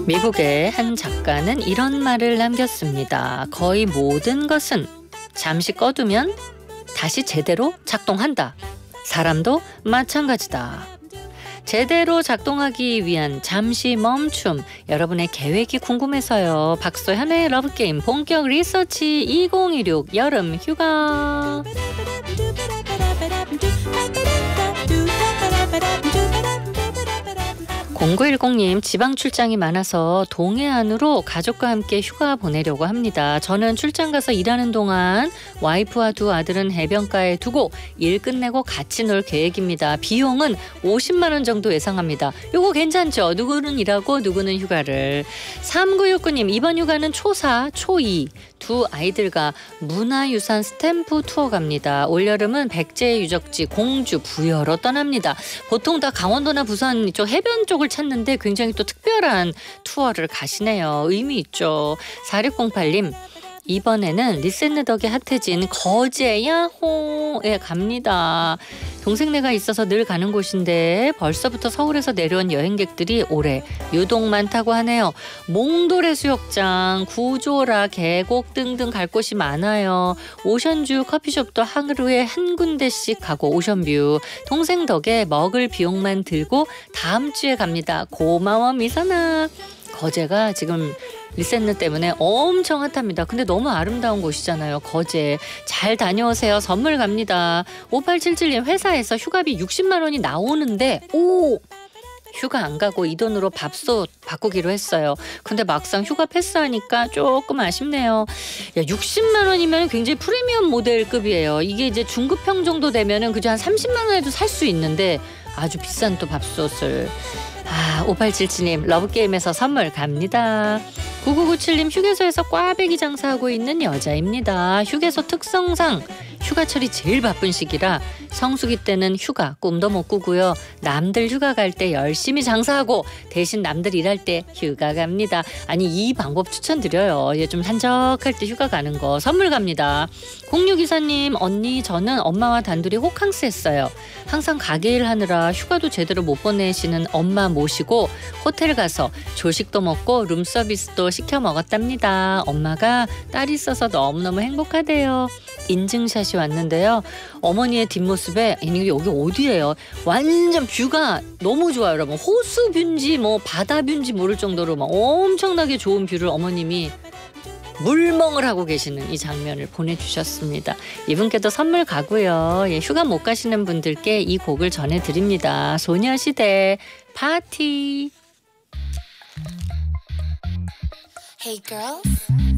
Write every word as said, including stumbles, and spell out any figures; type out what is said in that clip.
미국의 한 작가는 이런 말을 남겼습니다. 거의 모든 것은 잠시 꺼두면 다시 제대로 작동한다. 사람도 마찬가지다. 제대로 작동하기 위한 잠시 멈춤. 여러분의 계획이 궁금해서요. 박소현의 러브게임 본격 리서치 이천이십육 여름 휴가. 공구일공님 지방 출장이 많아서 동해안으로 가족과 함께 휴가 보내려고 합니다. 저는 출장 가서 일하는 동안 와이프와 두 아들은 해변가에 두고 일 끝내고 같이 놀 계획입니다. 비용은 오십만 원 정도 예상합니다. 요거 괜찮죠? 누구는 일하고 누구는 휴가를. 삼구육구님 이번 휴가는 초사, 초이 두 아이들과 문화유산 스탬프 투어 갑니다. 올여름은 백제 유적지, 공주, 부여로 떠납니다. 보통 다 강원도나 부산 이쪽 해변 쪽을 찾는데 굉장히 또 특별한 투어를 가시네요. 의미 있죠. 사육공팔님 이번에는 리셋네 덕에 핫해진 거제 야호에 갑니다. 동생네가 있어서 늘 가는 곳인데 벌써부터 서울에서 내려온 여행객들이 올해 유독 많다고 하네요. 몽돌 해수욕장, 구조라, 계곡 등등 갈 곳이 많아요. 오션뷰 커피숍도 하루에 한 군데씩 가고 오션뷰. 동생 덕에 먹을 비용만 들고 다음 주에 갑니다. 고마워 미선아. 거제가 지금 리셋네 때문에 엄청 핫합니다. 근데 너무 아름다운 곳이잖아요. 거제. 잘 다녀오세요. 선물 갑니다. 오팔칠칠님 회사에서 휴가비 육십만 원이 나오는데 오! 휴가 안 가고 이 돈으로 밥솥 바꾸기로 했어요. 근데 막상 휴가 패스하니까 조금 아쉽네요. 야, 육십만 원이면 굉장히 프리미엄 모델급이에요. 이게 이제 중급형 정도 되면은 그저 한 삼십만 원에도 살 수 있는데 아주 비싼 또 밥솥을. 아, 오팔칠칠님 러브게임에서 선물 갑니다. 구구구칠님 휴게소에서 꽈배기 장사하고 있는 여자입니다. 휴게소 특성상 휴가철이 제일 바쁜 시기라 성수기 때는 휴가 꿈도 못 꾸고요. 남들 휴가 갈 때 열심히 장사하고 대신 남들 일할 때 휴가 갑니다. 아니 이 방법 추천드려요. 이제 좀 한적할 때 휴가 가는 거 선물 갑니다. 공유기사님 언니 저는 엄마와 단둘이 호캉스 했어요. 항상 가게 일 하느라 휴가도 제대로 못 보내시는 엄마 모시고 호텔 가서 조식도 먹고 룸서비스도 시켜 먹었답니다. 엄마가 딸이 있어서 너무너무 행복하대요. 인증샷이 왔는데요. 어머니의 뒷모습에 이게 여기 어디예요? 완전 뷰가 너무 좋아요. 여러분 호수 뷰인지 뭐 바다 뷰인지 모를 정도로 막 엄청나게 좋은 뷰를 어머님이 물멍을 하고 계시는 이 장면을 보내주셨습니다. 이분께도 선물 가고요. 예, 휴가 못 가시는 분들께 이 곡을 전해드립니다. 소녀시대 파티. Hey girls.